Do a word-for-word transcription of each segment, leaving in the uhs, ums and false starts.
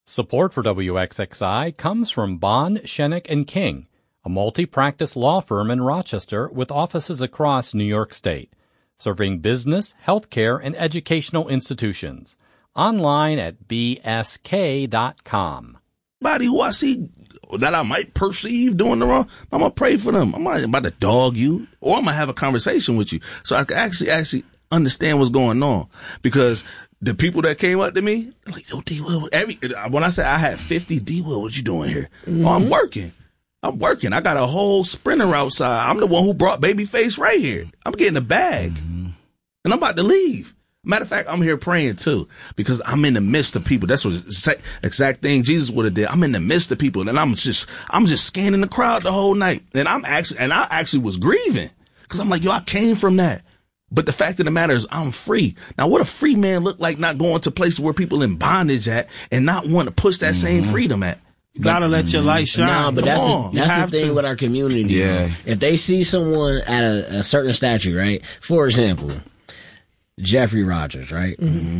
Support for W X X I comes from Bond, Shenick and King, a multi-practice law firm in Rochester with offices across New York State, serving business, healthcare, and educational institutions. Online at b s k dot com. Somebody who I see that I might perceive doing the wrong, I'm going to pray for them. I'm not about to dog you, or I'm going to have a conversation with you so I can actually, actually understand what's going on. Because the people that came up to me, like, yo, D-Will, every, when I said I had fifty, D-Will, what you doing here? Mm-hmm. Oh, I'm working. I'm working. I got a whole sprinter outside. I'm the one who brought Babyface right here. I'm getting a bag. Mm-hmm. And I'm about to leave. Matter of fact, I'm here praying too, because I'm in the midst of people. That's what exact, exact thing Jesus would have did. I'm in the midst of people, and I'm just, I'm just scanning the crowd the whole night. And I'm actually, and I actually was grieving, because I'm like, yo, I came from that. But the fact of the matter is, I'm free. Now, what a free man look like, not going to places where people in bondage at, and not want to push that mm-hmm. same freedom at. You gotta let your light shine. Nah, but Come that's on. the, that's the thing to. with our community. Yeah. Man. If they see someone at a, a certain statue, right? For example, Jeffrey Rogers, right? Mm-hmm.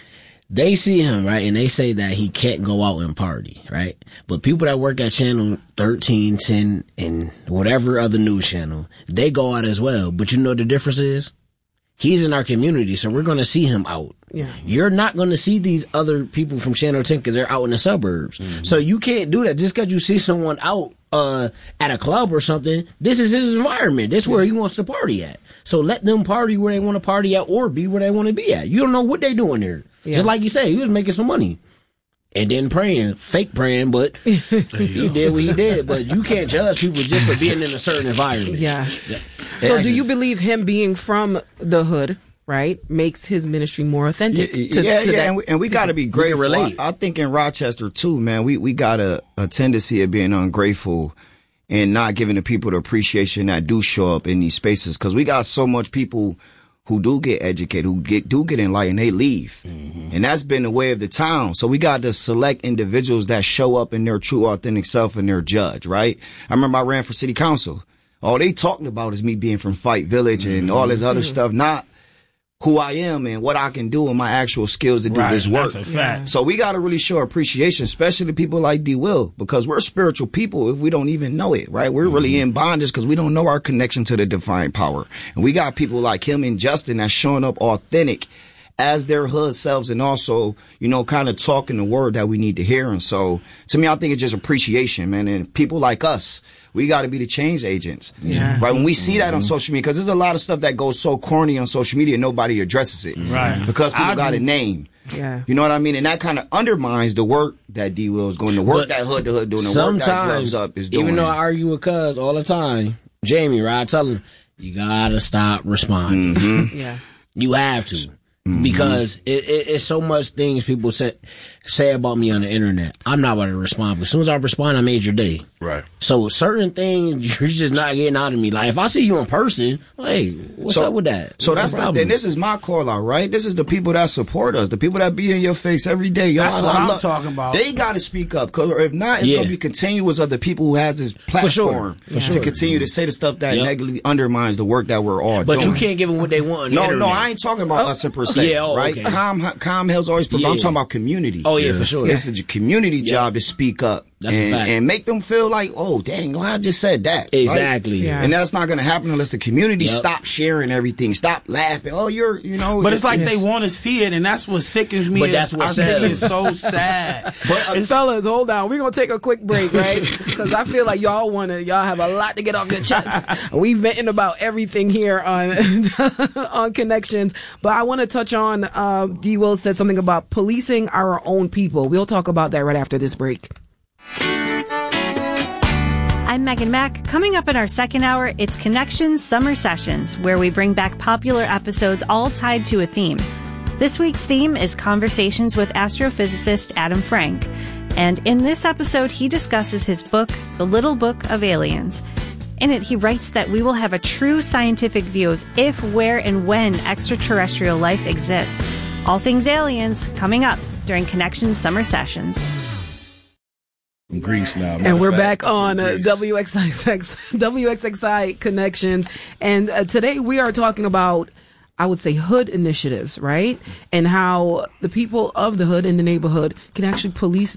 They see him, right? And they say that he can't go out and party, right? But people that work at channel thirteen, ten, and whatever other news channel, they go out as well. But you know what the difference is? He's in our community, so we're going to see him out. Yeah. You're not going to see these other people from Channel ten because they're out in the suburbs. Mm-hmm. So you can't do that just because you see someone out uh at a club or something. This is his environment. This is where he wants to party at. So let them party where they want to party at, or be where they want to be at. You don't know what they doing there. Yeah. Just like you say, he was making some money. And then praying, fake praying, but he did what he did. But you can't judge people just for being in a certain environment. Yeah. yeah. So do you believe him being from the hood, right, makes his ministry more authentic? Yeah, to, yeah, to yeah. that and we, and we got to be grateful. Relate. I, I think in Rochester, too, man, we, we got a, a tendency of being ungrateful and not giving the people the appreciation that do show up in these spaces. Because we got so much people who do get educated, who get, do get enlightened, they leave. Mm-hmm. And that's been the way of the town. So we got to select individuals that show up in their true, authentic self and their judge, right? I remember I ran for city council. All they talked about is me being from Fight Village and mm-hmm. all this other mm-hmm. stuff, not who I am and what I can do and my actual skills to do right, this work. That's a fact. So we got to really show appreciation, especially to people like D-Will, because we're spiritual people if we don't even know it, right? We're mm-hmm. really in bondage because we don't know our connection to the divine power. And we got people like him and Justin that's showing up authentic as their hood selves and also, you know, kind of talking the word that we need to hear. And so to me, I think it's just appreciation, man. And people like us, we got to be the change agents. Yeah. Right? When we see that on social media, because there's a lot of stuff that goes so corny on social media, nobody addresses it. Right. Because people I got do. a name. Yeah. You know what I mean? And that kind of undermines the work that D-Will is going to work, But that hood to hood doing, the work that sometimes, Gloves Up is doing. even though I argue with Cuz all the time, Jamie, right, I tell him, you gotta stop responding. Mm-hmm. Yeah. You have to. Mm-hmm. Because it, it, it's so much things people say say about me on the internet. I'm not about to respond. But as soon as I respond, I made your day. Right. So certain things, you're just not getting out of me. Like, if I see you in person, hey, what's so, up with that? So no that's problem. the, and this is my call out, right? This is the people that support us, the people that be in your face every day. Y'all, That's what I I'm love, talking about. They got to speak up, because if not, it's Yeah. going to be continuous of the people who has this platform sure. For to sure. continue to say the stuff that Yep. negatively undermines the work that we're all But doing. you can't give them what they want on the No, internet. no, I ain't talking about us per se, Yeah, oh, right? okay. Calm, calm Hell's always, yeah. I'm talking about community. Oh, yeah, for sure. It's the community Yeah. job to speak up. That's a and, fact. and make them feel like, oh, dang, I just said that. Exactly. Right? Yeah. And that's not going to happen unless the community Yep. stop sharing everything, stop laughing. Oh, you're, you know. But it's like Yes. they want to see it, and that's what sickens me. But that's what I sells. think it's so sad. But uh, fellas, hold on. We're going to take a quick break, right? Because I feel like y'all want to, y'all have a lot to get off your chest. We venting about everything here on on Connections. But I want to touch on, uh, D-Will said something about policing our own people. We'll talk about that right after this break. I'm Megan Mack. Coming up in our second hour, it's Connections Summer Sessions, where we bring back popular episodes all tied to a theme. This week's theme is conversations with astrophysicist Adam Frank. And in this episode, he discusses his book, The Little Book of Aliens. In it, he writes that we will have a true scientific view of if, where, and when extraterrestrial life exists. All things aliens coming up during Connections Summer Sessions. From Greece now. And we're back on uh, W X X, W X X I Connections. And uh, today we are talking about, I would say, hood initiatives, right? And how the people of the hood in the neighborhood can actually police